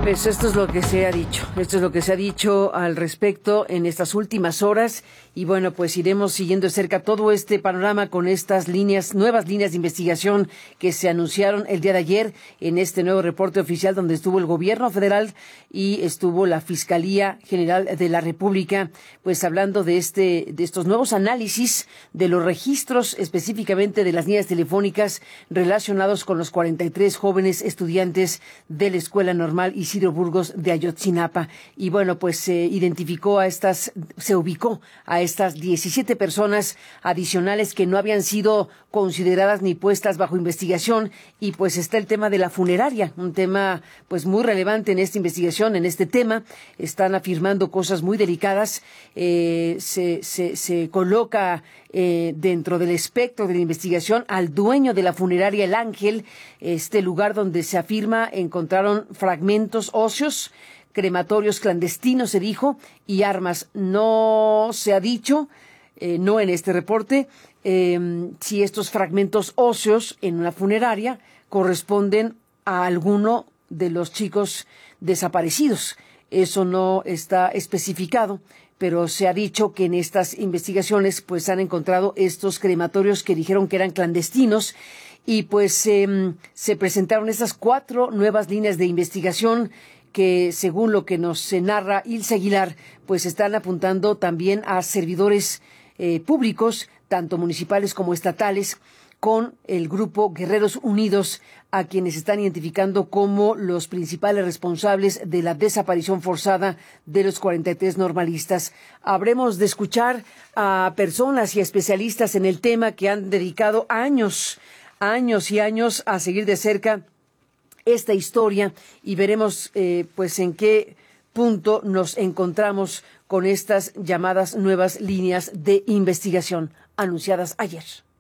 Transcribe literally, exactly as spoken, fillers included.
Pues esto es lo que se ha dicho, esto es lo que se ha dicho al respecto en estas últimas horas y bueno, pues iremos siguiendo de cerca todo este panorama con estas líneas, nuevas líneas de investigación que se anunciaron el día de ayer en este nuevo reporte oficial donde estuvo el gobierno federal y estuvo la Fiscalía General de la República, pues hablando de este, de estos nuevos análisis de los registros específicamente de las líneas telefónicas relacionados con los cuarenta y tres jóvenes estudiantes de la Escuela Normal Isidro Burgos de Ayotzinapa. Y bueno, pues se identificó a estas, se ubicó a estas diecisiete personas adicionales que no habían sido consideradas ni puestas bajo investigación. Y pues está el tema de la funeraria, un tema pues muy relevante en esta investigación, en este tema. Están afirmando cosas muy delicadas. Eh, se, se, se coloca eh, dentro del espectro de la investigación al dueño de la funeraria El Ángel, este lugar donde se afirma encontraron fragmentos óseos, crematorios clandestinos, se dijo, y armas. No se ha dicho, eh, no en este reporte, eh, si estos fragmentos óseos en una funeraria corresponden a alguno de los chicos desaparecidos. Eso no está especificado, pero se ha dicho que en estas investigaciones pues han encontrado estos crematorios que dijeron que eran clandestinos y pues eh, se presentaron estas cuatro nuevas líneas de investigación que, según lo que nos narra Ilse Aguilar, pues están apuntando también a servidores eh, públicos, tanto municipales como estatales, con el grupo Guerreros Unidos, a quienes están identificando como los principales responsables de la desaparición forzada de los cuarenta y tres normalistas. Habremos de escuchar a personas y a especialistas en el tema que han dedicado años, años y años a seguir de cerca esta historia y veremos eh, pues en qué punto nos encontramos con estas llamadas nuevas líneas de investigación anunciadas ayer.